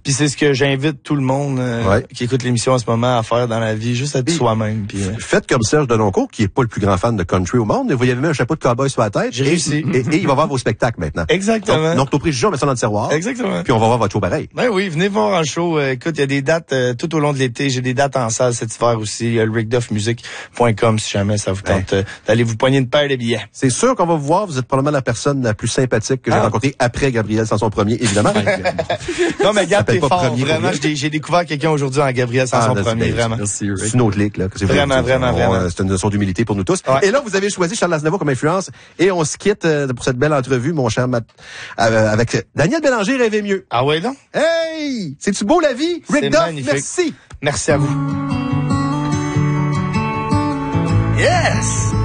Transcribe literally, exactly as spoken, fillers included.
Puis c'est ce que j'invite tout le monde euh, ouais. qui écoute l'émission en ce moment à faire dans la vie, juste être puis, soi-même. Puis, euh... faites comme Serge Denoncourt, qui est pas le plus grand fan de country au monde, mais vous y avez mis un chapeau de cowboy sur la tête. J'ai réussi. Et, et, et il va voir vos spectacles maintenant. Exactement. Donc, donc nos préjugés, on met ça dans le tiroir. Exactement. Puis on va voir votre show pareil. Ben oui, venez voir un show. Euh, écoute, il y a des dates euh, tout au long de l'été. J'ai des dates en salle cet hiver aussi. Euh, rick duff music point com si jamais ça vous tente ouais. euh, d'aller vous poigner une paire de billets. C'est sûr qu'on va vous voir. Vous êtes probablement la personne la plus sympathique que j'ai ah. rencontrée après Gabriel Sanson premier, évidemment. Non, mais Gab, t'es fort. Vraiment, j'ai, j'ai découvert quelqu'un aujourd'hui en Gabriel Sanson ah, premier, vraiment. Merci, c'est une autre ligue, là. Que c'est vraiment, vraiment, on, vraiment. C'est une leçon d'humilité pour nous tous. Ouais. Et là, vous avez choisi Charles Aznavour comme influence. Et on se quitte euh, pour cette belle entrevue, mon cher Matt, euh, avec Daniel Bélanger, Rêvez mieux. Ah ouais, non? Hey! C'est-tu beau, la vie? Rick Duff, merci. Merci à vous. Yes!